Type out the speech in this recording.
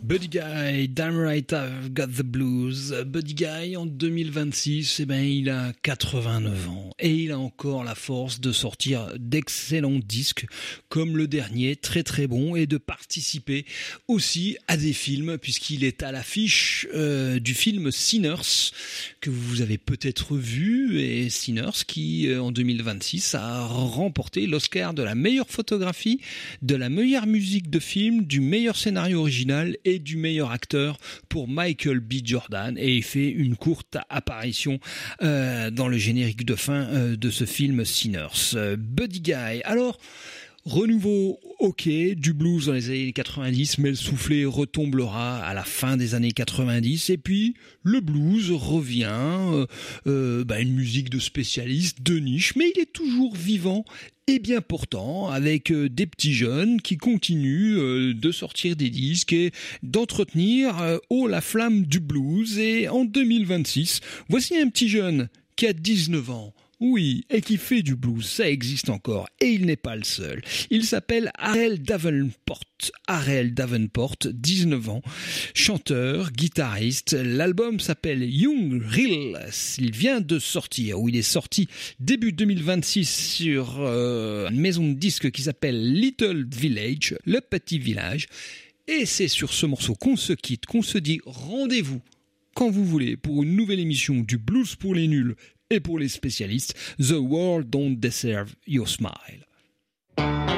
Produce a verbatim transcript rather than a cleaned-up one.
Buddy Guy, Damn Right I've Got the Blues. Buddy Guy, en deux mille vingt-six, eh ben, il a quatre-vingt-neuf ans et il a encore la force de sortir d'excellents disques comme le dernier, très très bon, et de participer aussi à des films puisqu'il est à l'affiche euh, du film Sinners que vous avez peut-être vu, et Sinners qui euh, en deux mille vingt-six a remporté l'Oscar de la meilleure photographie, de la meilleure musique de film, du meilleur scénario original et du meilleur acteur pour Michael B. Jordan, et il fait une courte apparition euh, dans le générique de fin euh, de ce film Sinners. Euh, Buddy Guy. Alors, renouveau, ok, du blues dans les années quatre-vingt-dix, mais le soufflet retombera à la fin des années quatre-vingt-dix, et puis le blues revient, euh, euh, bah une musique de spécialiste, de niche, mais il est toujours vivant et bien portant, avec euh, des petits jeunes qui continuent euh, de sortir des disques et d'entretenir euh, haut la flamme du blues. Et en deux mille vingt-six, voici un petit jeune qui a dix-neuf ans. Oui, et qui fait du blues, ça existe encore, et il n'est pas le seul. Il s'appelle Harel Davenport. Harel Davenport, dix-neuf ans, chanteur, guitariste. L'album s'appelle Young Real. Il vient de sortir, ou il est sorti début deux mille vingt-six sur euh, une maison de disques qui s'appelle Little Village, le petit village. Et c'est sur ce morceau qu'on se quitte, qu'on se dit rendez-vous quand vous voulez pour une nouvelle émission du Blues pour les nuls et pour les spécialistes, The World Don't Deserve Your Smile.